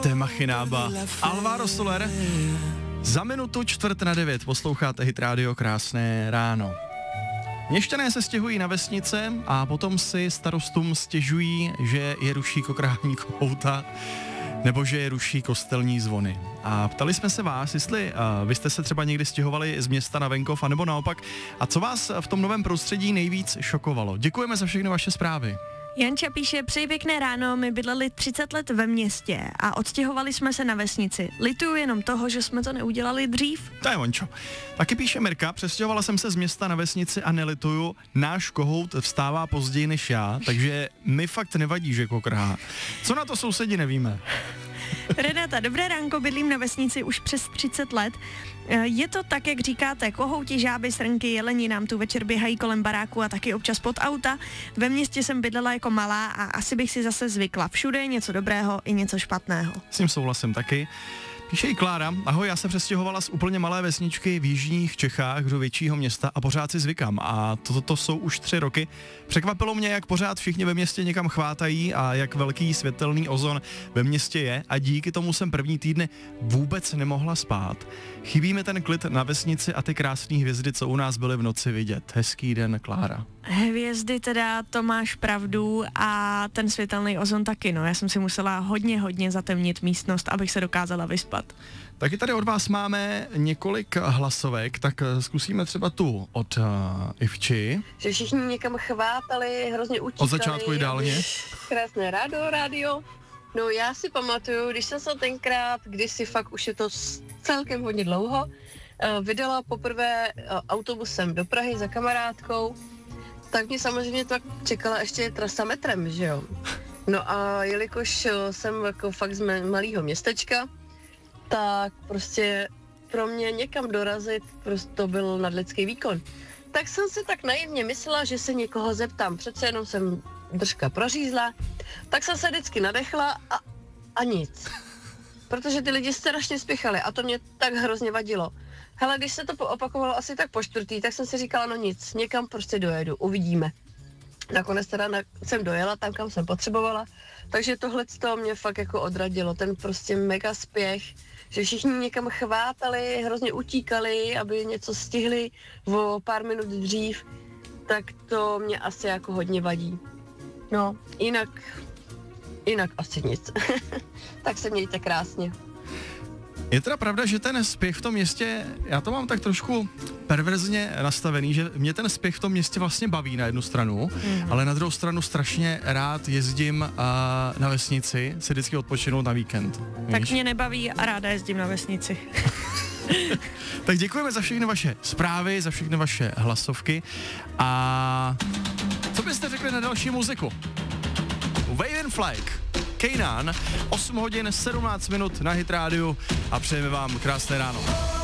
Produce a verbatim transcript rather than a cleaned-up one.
to je Machynába. Alvaro Soler. Za minutu čtvrt na devět posloucháte Hit Radio, krásné ráno. Měšťané se stěhují na vesnice a potom si starostům stěžují, že je ruší kokrání kohouta nebo že je ruší kostelní zvony. A ptali jsme se vás, jestli uh, vy jste se třeba někdy stěhovali z města na venkov, anebo naopak. A co vás v tom novém prostředí nejvíc šokovalo? Děkujeme za všechny vaše zprávy. Janča píše, přeji pěkné ráno, my bydleli třicet let ve městě a odstěhovali jsme se na vesnici. Lituju jenom toho, že jsme to neudělali dřív. To je ončo. Taky píše Mirka, přestěhovala jsem se z města na vesnici a nelituju, náš kohout vstává později než já, takže mi fakt nevadí, že kokrhá. Co na to sousedi, nevíme. Renata, dobré ránko, bydlím na vesnici už přes třicet let. Je to tak, jak říkáte, kohouti, žáby, srnky, jeleni nám tu večer běhají kolem baráku a taky občas pod auta. Ve městě jsem bydlela jako malá a asi bych si zase zvykla. Všude je něco dobrého i něco špatného. S tím souhlasím taky. Píše i Klára, ahoj, já se přestěhovala z úplně malé vesničky v jižních Čechách do většího města a pořád si zvykám. A toto to jsou už tři roky. Překvapilo mě, jak pořád všichni ve městě někam chvátají a jak velký světelný ozon ve městě je a díky tomu jsem první týdny vůbec nemohla spát. Chybí mi ten klid na vesnici a ty krásné hvězdy, co u nás byly v noci vidět. Hezký den, Klára. Hvězdy teda, to máš pravdu a ten světelný ozon taky, no. Já jsem si musela hodně, hodně zatemnit místnost, abych se dokázala vyspat. Taky tady od vás máme několik hlasovek, tak zkusíme třeba tu od uh, Ivči. Že všichni někam chvátali, hrozně utíkali. Od začátku ideálně. Krásné rádio, rádio. No já si pamatuju, když jsem se tenkrát, když si fakt už je to celkem hodně dlouho, uh, vydala poprvé uh, autobusem do Prahy za kamarádkou, tak mě samozřejmě to čekala ještě trasa metrem, že jo. No a jelikož jsem jako fakt z malého městečka, tak prostě pro mě někam dorazit prostě to byl nadlidský výkon. Tak jsem si tak naivně myslela, že se někoho zeptám, přece jenom jsem držka prořízla, tak jsem se vždycky nadechla a, a nic. Protože ty lidi strašně spěchali a to mě tak hrozně vadilo. Hele, když se to opakovalo asi tak po čtvrtý, tak jsem si říkala, no nic, někam prostě dojedu, uvidíme. Nakonec teda na, jsem dojela tam, kam jsem potřebovala, takže tohle to mě fakt jako odradilo, ten prostě mega spěch, že všichni někam chvátali, hrozně utíkali, aby něco stihli o pár minut dřív, tak to mě asi jako hodně vadí. No, jinak, jinak asi nic. Tak se mějte krásně. Je teda pravda, že ten spěch v tom městě, já to mám tak trošku perverzně nastavený, že mě ten spěch v tom městě vlastně baví na jednu stranu, mm. ale na druhou stranu strašně rád jezdím uh, na vesnici, si vždycky odpočinout na víkend. Tak víš? mě nebaví a ráda jezdím na vesnici. Tak děkujeme za všechny vaše zprávy, za všechny vaše hlasovky a co byste řekli na další muziku? Wave and Flag, Kanan, osm hodin sedmnáct minut na Hit Radio a přejeme vám krásné ráno.